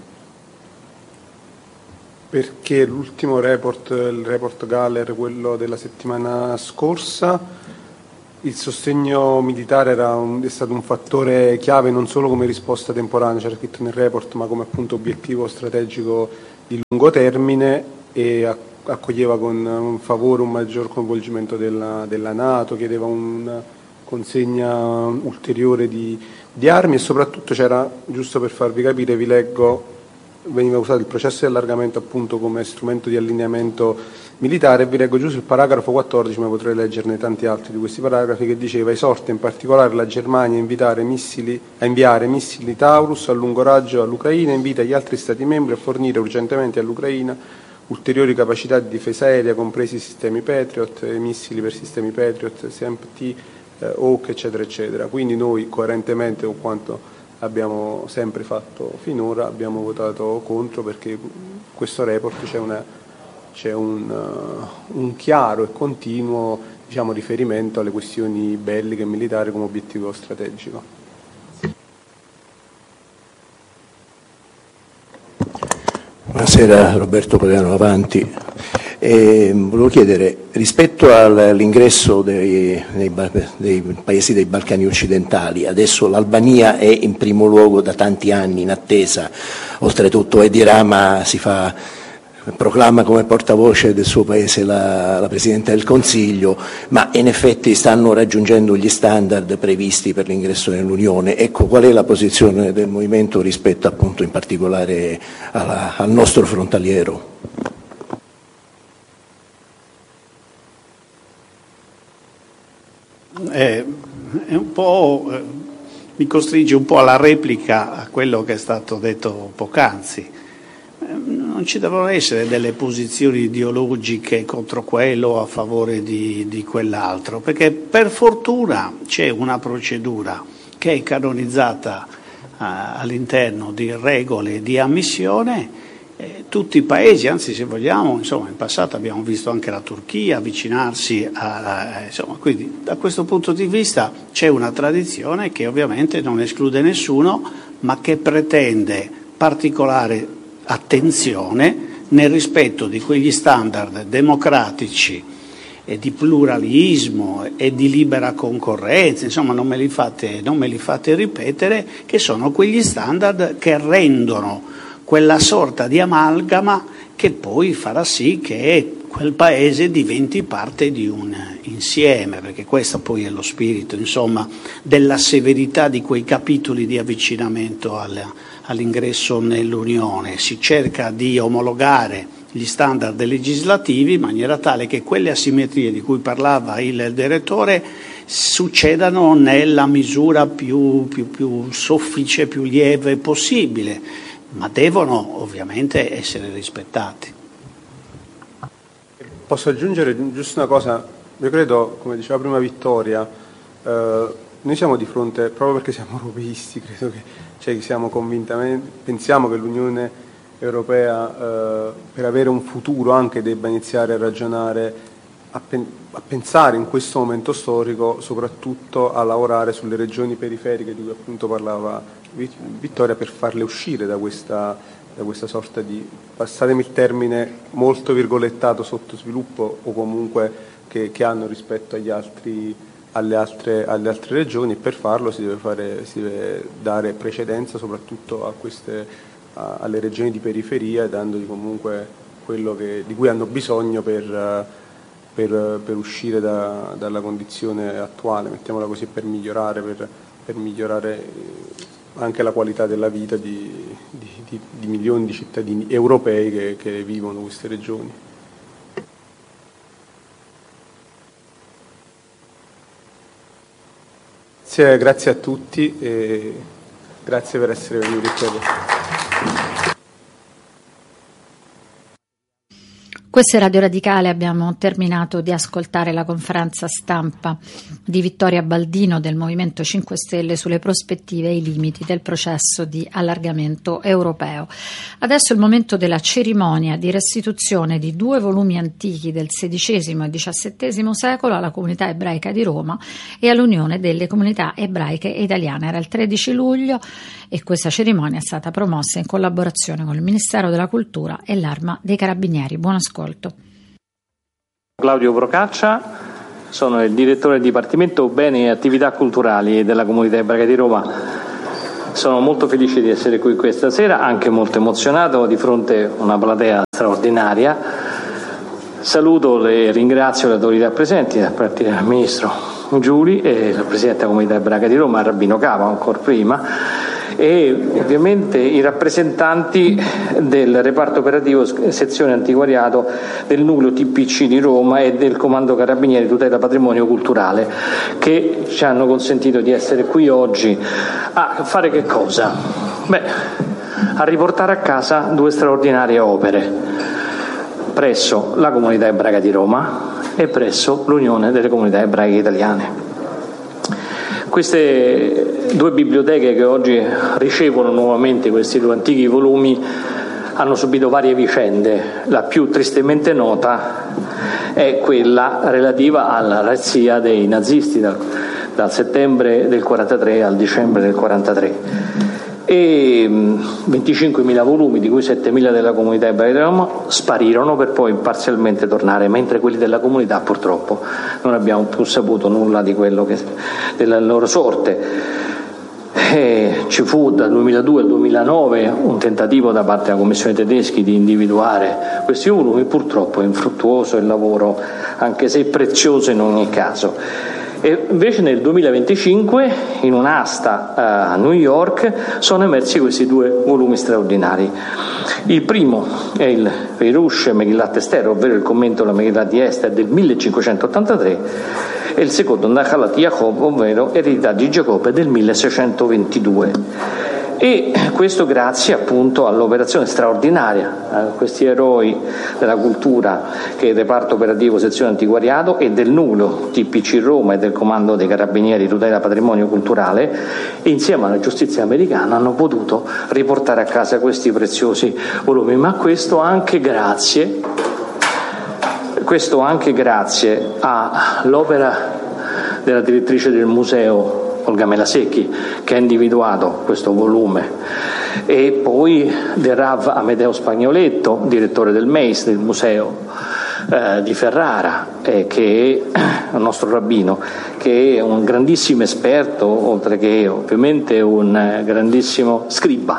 votato? Perché l'ultimo report, il report Galler, quello della settimana scorsa, il sostegno militare era un, è stato un fattore chiave non solo come risposta temporanea, c'era scritto nel report, ma come appunto obiettivo strategico di lungo termine e accoglieva con un favore un maggior coinvolgimento della, della NATO, chiedeva una consegna ulteriore di, di armi e soprattutto c'era, giusto per farvi capire, vi leggo, veniva usato il processo di allargamento appunto come strumento di allineamento militare e vi leggo giusto il paragrafo quattordici, ma potrei leggerne tanti altri di questi paragrafi, che diceva: esorta in particolare la Germania a, invitare missili, a inviare missili Taurus a lungo raggio all'Ucraina e invita gli altri Stati membri a fornire urgentemente all'Ucraina ulteriori capacità di difesa aerea, compresi i sistemi Patriot, i missili per sistemi Patriot, S M P T, eh, Hawk, eccetera, eccetera. Quindi noi, coerentemente con quanto abbiamo sempre fatto finora, abbiamo votato contro perché questo report c'è, una, c'è un, uh, un chiaro e continuo, diciamo, riferimento alle questioni belliche e militari come obiettivo strategico. Buonasera, Roberto Poliano Avanti. Eh, volevo chiedere, rispetto all'ingresso dei, dei, dei paesi dei Balcani occidentali, adesso l'Albania è in primo luogo da tanti anni in attesa, oltretutto Edi Rama si fa, proclama come portavoce del suo paese la, la Presidente del Consiglio, ma in effetti stanno raggiungendo gli standard previsti per l'ingresso nell'Unione. Ecco, qual è la posizione del Movimento rispetto appunto in particolare alla, al nostro frontaliero? Eh, è un po', eh, mi costringe un po' alla replica a quello che è stato detto poc'anzi. Eh, non ci devono essere delle posizioni ideologiche contro quello o a favore di, di quell'altro, perché per fortuna c'è una procedura che è canonizzata eh, all'interno di regole di ammissione. Eh, tutti i paesi, anzi se vogliamo, insomma, in passato abbiamo visto anche la Turchia avvicinarsi a, a insomma, quindi da questo punto di vista c'è una tradizione che ovviamente non esclude nessuno, ma che pretende particolare attenzione nel rispetto di quegli standard democratici e di pluralismo e di libera concorrenza, insomma non me li fate, non me li fate ripetere, che sono quegli standard che rendono quella sorta di amalgama che poi farà sì che quel paese diventi parte di un insieme, perché questo poi è lo spirito, insomma, della severità di quei capitoli di avvicinamento al, all'ingresso nell'Unione. Si cerca di omologare gli standard legislativi in maniera tale che quelle asimmetrie di cui parlava il direttore succedano nella misura più, più, più soffice, più lieve possibile, ma devono ovviamente essere rispettati. Posso aggiungere giusto una cosa? Io credo, come diceva prima Vittoria, eh, noi siamo di fronte, proprio perché siamo europeisti, credo che, cioè, siamo convintamente, pensiamo che l'Unione Europea eh, per avere un futuro anche debba iniziare a ragionare, a, pen, a pensare in questo momento storico soprattutto a lavorare sulle regioni periferiche di cui appunto parlava Vittoria, per farle uscire da questa, da questa sorta di, passatemi il termine, molto virgolettato sottosviluppo o comunque che, che hanno rispetto agli altri, alle, altre, alle altre regioni, e per farlo si deve, fare, si deve dare precedenza soprattutto a queste, a, alle regioni di periferia, dandogli comunque quello che, di cui hanno bisogno per, per, per uscire da, dalla condizione attuale, mettiamola così, per migliorare, per, per migliorare anche la qualità della vita di, di, di, di milioni di cittadini europei che, che vivono queste regioni. Grazie, grazie a tutti e grazie per essere venuti qui. Questa è Radio Radicale, abbiamo terminato di ascoltare la conferenza stampa di Vittoria Baldino del Movimento cinque Stelle sulle prospettive e i limiti del processo di allargamento europeo. Adesso è il momento della cerimonia di restituzione di due volumi antichi del sedicesimo e diciassettesimo secolo alla comunità ebraica di Roma e all'Unione delle Comunità Ebraiche Italiane. Era il tredici luglio e questa cerimonia è stata promossa in collaborazione con il Ministero della Cultura e l'Arma dei Carabinieri. Buon ascolto. Claudio Procaccia, sono il direttore del Dipartimento Beni e Attività Culturali della Comunità Ebraica di Roma. Sono molto felice di essere qui questa sera, anche molto emozionato di fronte a una platea straordinaria. Saluto e ringrazio le autorità presenti, a partire dal Ministro Giuli e il Presidente della Comunità Ebraica di Roma, Rabbino Cava, ancora prima, e ovviamente i rappresentanti del reparto operativo sezione antiquariato del nucleo T P C di Roma e del Comando Carabinieri Tutela Patrimonio Culturale, che ci hanno consentito di essere qui oggi a fare che cosa? Beh, a riportare a casa due straordinarie opere presso la Comunità Ebraica di Roma e presso l'Unione delle Comunità Ebraiche Italiane. Queste due biblioteche che oggi ricevono nuovamente questi due antichi volumi hanno subito varie vicende. La più tristemente nota è quella relativa alla razzia dei nazisti dal, dal settembre del quarantatré al dicembre del quarantatré. E venticinquemila volumi, di cui settemila della Comunità Ebraica di Roma, sparirono per poi parzialmente tornare, mentre quelli della comunità purtroppo non abbiamo più saputo nulla di quello che, della loro sorte. E ci fu dal duemiladue al duemilanove un tentativo da parte della Commissione tedeschi di individuare questi volumi, purtroppo è infruttuoso il lavoro, anche se prezioso in ogni caso. E invece nel duemilaventicinque, in un'asta a New York, sono emersi questi due volumi straordinari. Il primo è il Perush Megillat Esther, ovvero il commento alla Megillat di Esther del millecinquecentottantatré, e il secondo Nachalat Yaakov, ovvero Eredità di Giacobbe del milleseicentoventidue. E questo grazie appunto all'operazione straordinaria a questi eroi della cultura che è il reparto operativo sezione antiquariato e del nucleo T P C Roma e del comando dei carabinieri tutela patrimonio culturale, e insieme alla giustizia americana hanno potuto riportare a casa questi preziosi volumi, ma questo anche grazie questo anche grazie all'opera della direttrice del museo Olga Melasecchi, che ha individuato questo volume, e poi del Rav Amedeo Spagnoletto, direttore del M E I S, del museo eh, di Ferrara, eh, che è il nostro rabbino, che è un grandissimo esperto, oltre che ovviamente un grandissimo scriba.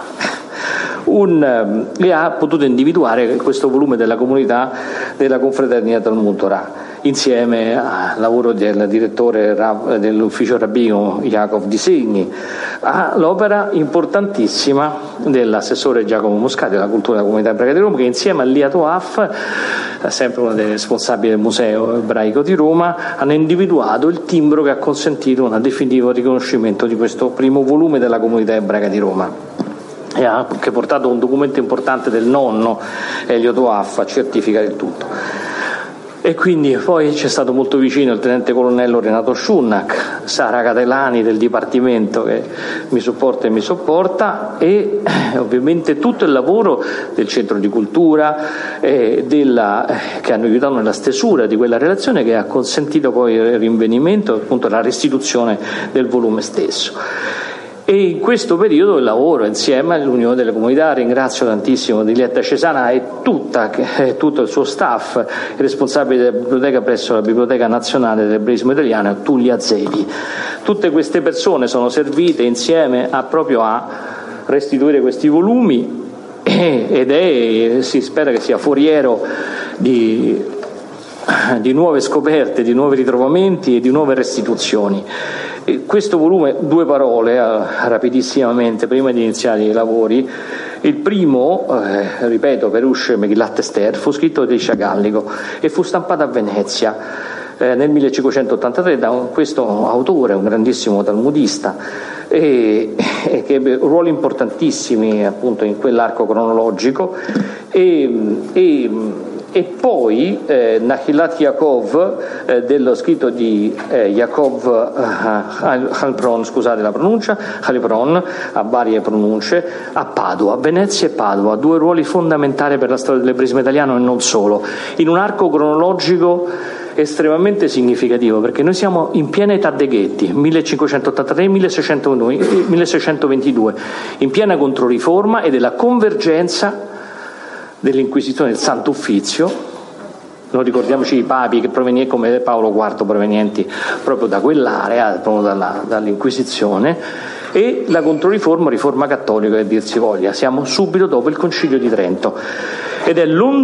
Un, e ha potuto individuare questo volume della comunità della confraternita Talmud Torah, insieme al lavoro del direttore dell'ufficio rabbino Yaakov Di Segni, all'opera importantissima dell'assessore Giacomo Moscati della cultura della Comunità Ebraica di Roma, che insieme all'Iato Af, sempre uno dei responsabili del Museo Ebraico di Roma, hanno individuato il timbro che ha consentito un definitivo riconoscimento di questo primo volume della Comunità Ebraica di Roma, e ha anche portato un documento importante del nonno Elio Toaff a certificare il tutto. E quindi poi c'è stato molto vicino il tenente colonnello Renato Sciunnac, Sara Catelani del Dipartimento che mi supporta e mi sopporta, e eh, ovviamente tutto il lavoro del Centro di Cultura eh, della, eh, che hanno aiutato nella stesura di quella relazione, che ha consentito poi il rinvenimento, appunto la restituzione del volume stesso. E in questo periodo il lavoro insieme all'Unione delle Comunità, ringrazio tantissimo Diletta Cesana e tutta, eh, tutto il suo staff, il responsabile della biblioteca presso la Biblioteca Nazionale dell'Ebraismo Italiano, Tullia Zevi. Tutte queste persone sono servite insieme a, proprio a restituire questi volumi, eh, ed è, si spera che sia foriero di di nuove scoperte, di nuovi ritrovamenti e di nuove restituzioni. E questo volume, due parole eh, rapidissimamente prima di iniziare i lavori. Il primo, eh, ripeto, Perush Megillat Esther, fu scritto da Elisha Gallico e fu stampato a Venezia eh, nel millecinquecentottantatré da un, questo autore, un grandissimo talmudista, e, e che ebbe ruoli importantissimi appunto in quell'arco cronologico. E, e, e poi eh, Nachilat Yaakov, eh, dello scritto di eh, Yaakov eh, Halpron, scusate la pronuncia, Halpron, a varie pronunce, a Padova, Venezia e Padova, due ruoli fondamentali per la storia dell'ebreismo italiano e non solo, in un arco cronologico estremamente significativo, perché noi siamo in piena età dei ghetti, millecinquecentottantatré milleseicentoventidue, in piena controriforma e della convergenza dell'Inquisizione del Santo Uffizio. Non ricordiamoci i papi che provenienti come Paolo quarto, provenienti proprio da quell'area, proprio dalla, dall'Inquisizione, e la controriforma, riforma cattolica che dir si voglia. Siamo subito dopo il Concilio di Trento ed è